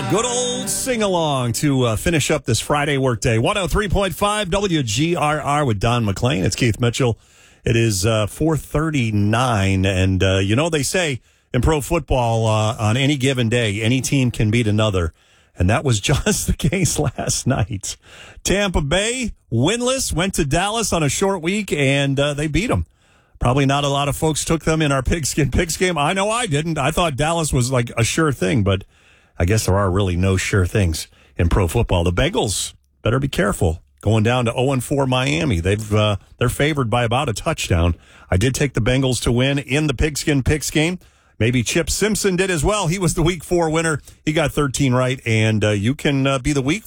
Good old sing-along to finish up this Friday workday. 103.5 WGRR with Don McLean. It's Keith Mitchell. It is 4:39, and they say in pro football on any given day, any team can beat another, and that was just the case last night. Tampa Bay, winless, went to Dallas on a short week, and they beat them. Probably not a lot of folks took them in our Pigskin Picks game. I know I didn't. I thought Dallas was like a sure thing, but I guess there are really no sure things in pro football. The Bengals better be careful going down to 0-4 Miami. They're favored by about a touchdown. I did take the Bengals to win in the Pigskin Picks game. Maybe Chip Simpson did as well. He was the Week 4 winner. He got 13 right, and you can be the Week